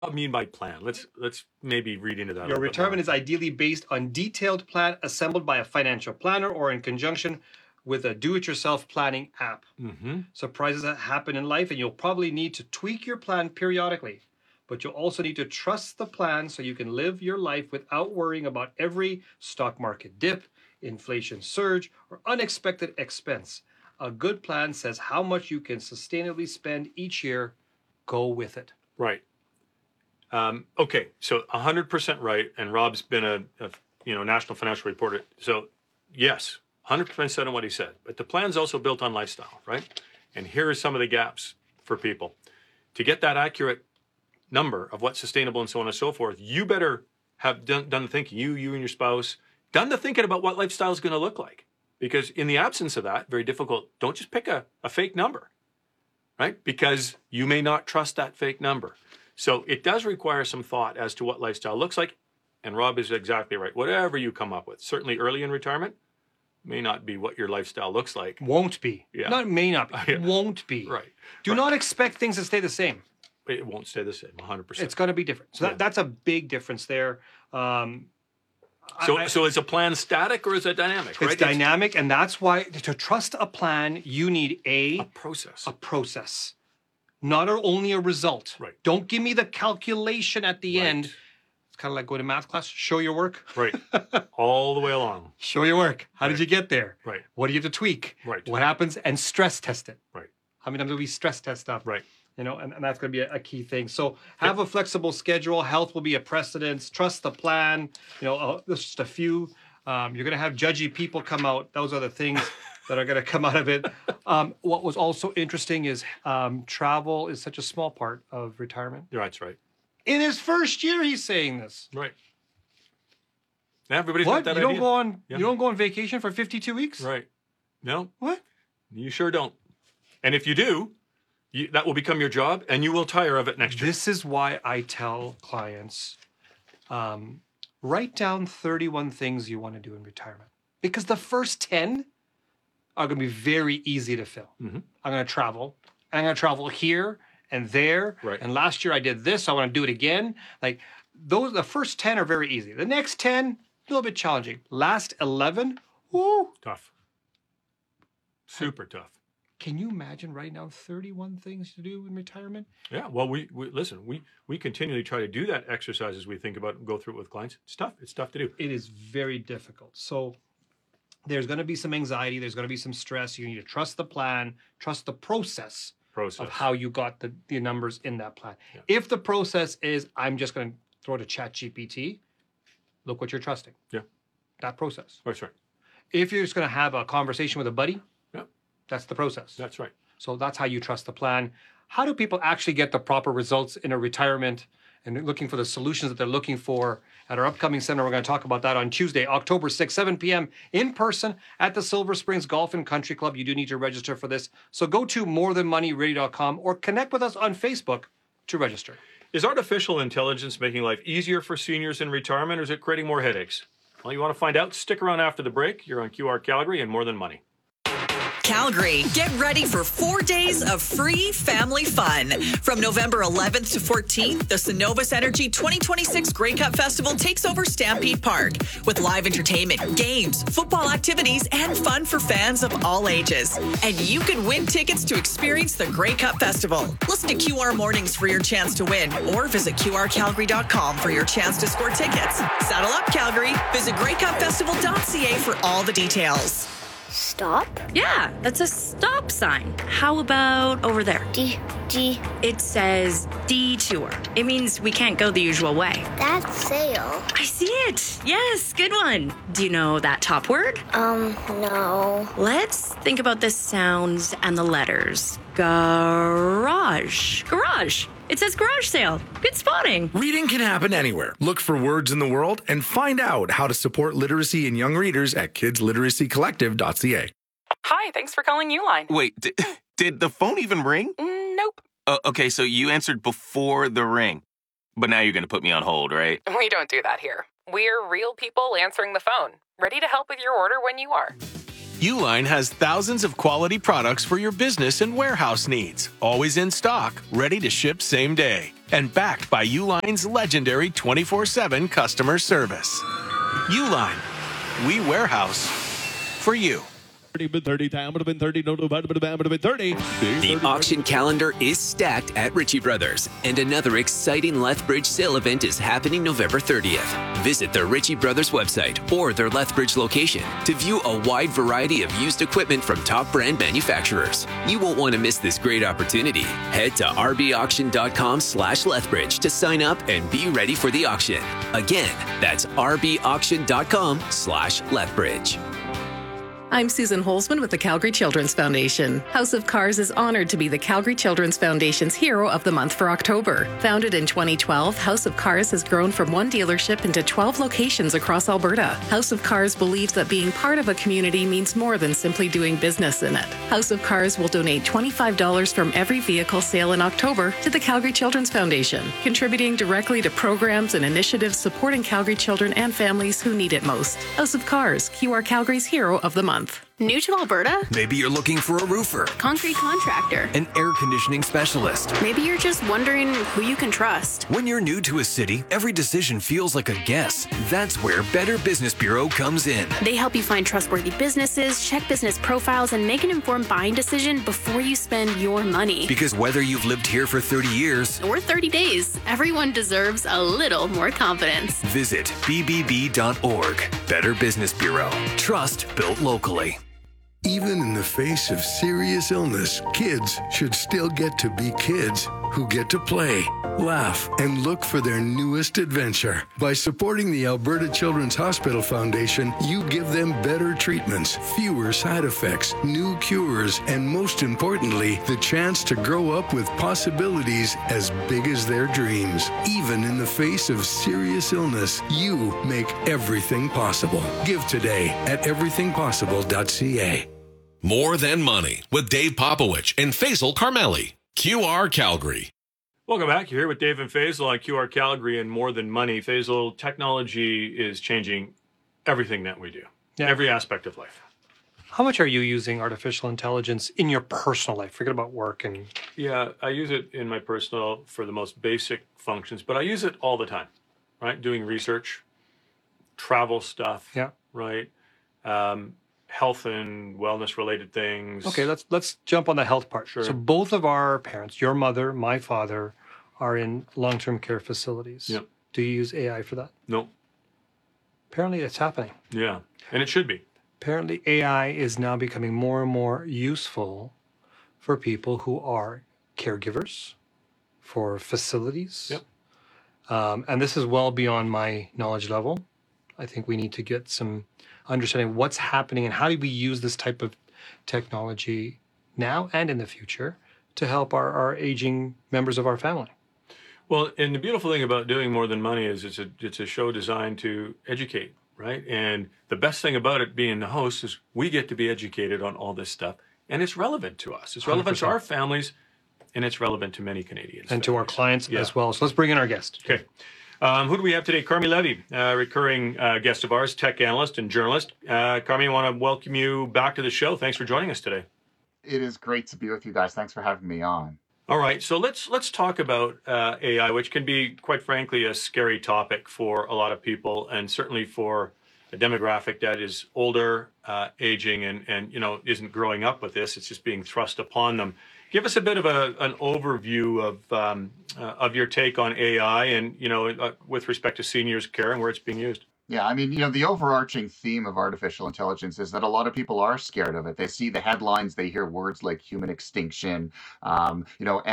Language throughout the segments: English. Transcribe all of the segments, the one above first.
I mean by plan. Let's maybe read into that. Your retirement is ideally based on detailed plan assembled by a financial planner or in conjunction with a do-it-yourself planning app. Surprises that happen in life, and you'll probably need to tweak your plan periodically. But you'll also need to trust the plan so you can live your life without worrying about every stock market dip, inflation surge, or unexpected expense. A good plan says how much you can sustainably spend each year. Go with it. Right. Okay, so 100% right, and Rob's been a national financial reporter. So yes, 100% said on what he said. But the plan's also built on lifestyle, right? And here are some of the gaps for people. To get that accurate number of what's sustainable and so on and so forth, you better have done the thinking. You and your spouse, done the thinking about what lifestyle is going to look like. Because in the absence of that, very difficult, don't just pick a fake number, right? Because you may not trust that fake number. So it does require some thought as to what lifestyle looks like. And Rob is exactly right. Whatever you come up with, certainly early in retirement, may not be what your lifestyle looks like. Won't be. Yeah. Not may not be. Won't be. Right. Do not expect things to stay the same. It won't stay the same, 100%. It's going to be different. So that's a big difference there. So is a plan static or is it dynamic? It's dynamic, and that's why to trust a plan, you need a process. A process. Not only a result. Right. Don't give me the calculation at the end. It's kind of like going to math class. Show your work. Right. All the way along. Show your work. How did you get there? Right. What do you have to tweak? Right. What happens? And stress test it. Right. How many times do we stress test stuff? Right. And that's going to be a key thing. So have a flexible schedule. Health will be a precedence. Trust the plan. There's just a few. You're going to have judgy people come out. Those are the things that are going to come out of it. What was also interesting is travel is such a small part of retirement. That's right. In his first year, he's saying this. Right. Everybody's what? got that You don't idea. go on. You don't go on vacation for 52 weeks. Right. No. What? You sure don't. And if you do, that will become your job, and you will tire of it next year. This is why I tell clients, write down 31 things you want to do in retirement. Because the first 10 are going to be very easy to fill. I'm going to travel. I'm going to travel here and there. Right. And last year I did this. So I want to do it again. Like the first 10 are very easy. The next 10, a little bit challenging. Last 11, whoo. Tough. Super tough. Can you imagine writing down 31 things to do in retirement? Yeah. Well, we listen. We continually try to do that exercise as we think about and go through it with clients. It's tough. It's tough to do. It is very difficult. So there's going to be some anxiety. There's going to be some stress. You need to trust the plan, trust the process of how you got the numbers in that plan. Yeah. If the process is, I'm just going to throw to ChatGPT, look what you're trusting. Yeah. That process. That's right. If you're just going to have a conversation with a buddy, that's the process. That's right. So that's how you trust the plan. How do people actually get the proper results in a retirement and looking for the solutions that they're looking for at our upcoming seminar? We're going to talk about that on Tuesday, October 6th, 7 p.m. in person at the Silver Springs Golf and Country Club. You do need to register for this. So go to morethanmoneyradio.com or connect with us on Facebook to register. Is artificial intelligence making life easier for seniors in retirement, or is it creating more headaches? Well, you want to find out? Stick around after the break. You're on QR Calgary and More Than Money. Calgary, get ready for 4 days of free family fun. From November 11th to 14th, the Cenovus Energy 2026 Grey Cup Festival takes over Stampede Park with live entertainment, games, football activities, and fun for fans of all ages. And you can win tickets to experience the Grey Cup Festival. Listen to QR Mornings for your chance to win, or visit QRCalgary.com for your chance to score tickets. Saddle up, Calgary. Visit GreyCupFestival.ca for all the details. Stop? Yeah, that's a stop sign. How about over there? D. It says detour. It means we can't go the usual way. That's sail. I see it. Yes, good one. Do you know that top word? No. Let's think about the sounds and the letters. Garage. Garage. It says garage sale. Good spotting. Reading can happen anywhere. Look for words in the world and find out how to support literacy in young readers at kidsliteracycollective.ca. Hi, thanks for calling Uline. Wait, did the phone even ring? Nope. Okay, so you answered before the ring. But now you're going to put me on hold, right? We don't do that here. We're real people answering the phone, ready to help with your order when you are. Uline has thousands of quality products for your business and warehouse needs, always in stock, ready to ship same day, and backed by Uline's legendary 24/7 customer service. Uline, we warehouse for you. The auction calendar is stacked at Ritchie Brothers, and another exciting Lethbridge sale event is happening November 30th. Visit the Ritchie Brothers website or their Lethbridge location to view a wide variety of used equipment from top brand manufacturers. You won't want to miss this great opportunity. Head to rbauction.com/Lethbridge to sign up and be ready for the auction. Again, that's rbauction.com/Lethbridge. I'm Susan Holzman with the Calgary Children's Foundation. House of Cars is honored to be the Calgary Children's Foundation's Hero of the Month for October. Founded in 2012, House of Cars has grown from one dealership into 12 locations across Alberta. House of Cars believes that being part of a community means more than simply doing business in it. House of Cars will donate $25 from every vehicle sale in October to the Calgary Children's Foundation, contributing directly to programs and initiatives supporting Calgary children and families who need it most. House of Cars, QR Calgary's Hero of the Month. New to Alberta? Maybe you're looking for a roofer, Concrete contractor, an air conditioning specialist. Maybe you're just wondering who you can trust. When you're new to a city, every decision feels like a guess. That's where Better Business Bureau comes in. They help you find trustworthy businesses, check business profiles, and make an informed buying decision before you spend your money. Because whether you've lived here for 30 years or 30 days, everyone deserves a little more confidence. Visit bbb.org. Better Business Bureau. Trust built locally. Even in the face of serious illness, kids should still get to be kids who get to play, laugh, and look for their newest adventure. By supporting the Alberta Children's Hospital Foundation, you give them better treatments, fewer side effects, new cures, and most importantly, the chance to grow up with possibilities as big as their dreams. Even in the face of serious illness, you make everything possible. Give today at everythingpossible.ca. More Than Money with Dave Popowich and Faisal Carmeli. QR Calgary. Welcome back. You're here with Dave and Faisal on QR Calgary and More Than Money. Faisal, technology is changing everything that we do, every aspect of life. How much are you using artificial intelligence in your personal life? Forget about work and... Yeah, I use it in my personal for the most basic functions, but I use it all the time, right? Doing research, travel stuff, right? Health and wellness related things. Okay, let's jump on the health part. Sure. So both of our parents, your mother, my father, are in long-term care facilities. Yep. Do you use AI for that? No. Apparently it's happening. Yeah, and it should be. Apparently AI is now becoming more and more useful for people who are caregivers, for facilities. Yep. And this is well beyond my knowledge level. I think we need to get some understanding what's happening and how do we use this type of technology now and in the future to help our aging members of our family. Well, and the beautiful thing about doing More Than Money is it's a show designed to educate, right? And the best thing about it being the host is we get to be educated on all this stuff, and it's relevant to us. It's relevant 100%. to our families, and it's relevant to many Canadians. And to our clients as well. So let's bring in our guest. Okay. Who do we have today? Carmi Levy, recurring guest of ours, tech analyst and journalist. Carmi, I want to welcome you back to the show. Thanks for joining us today. It is great to be with you guys. Thanks for having me on. All right, so let's talk about AI, which can be, quite frankly, a scary topic for a lot of people, and certainly for a demographic that is older, aging, and isn't growing up with this. It's just being thrust upon them. Give us a bit of an overview of your take on AI and, with respect to seniors care and where it's being used. Yeah, I mean, the overarching theme of artificial intelligence is that a lot of people are scared of it. They see the headlines, they hear words like human extinction, and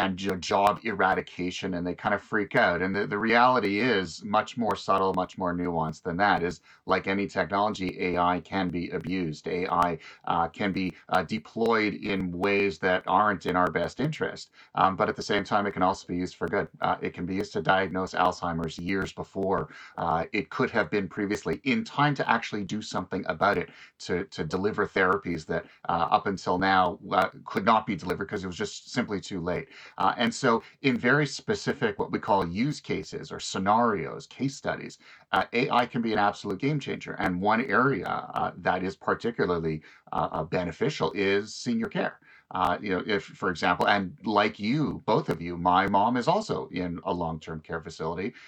job eradication, and they kind of freak out. And the reality is much more subtle, much more nuanced than that. Is like any technology, AI can be abused. AI can be deployed in ways that aren't in our best interest. But at the same time, it can also be used for good. It can be used to diagnose Alzheimer's years before it could have been previously previously in time to actually do something about it, to deliver therapies that up until now could not be delivered because it was just simply too late. And so in very specific, what we call use cases or scenarios, case studies, AI can be an absolute game changer. And one area that is particularly beneficial is senior care. If, for example, and like you, both of you, my mom is also in a long-term care facility.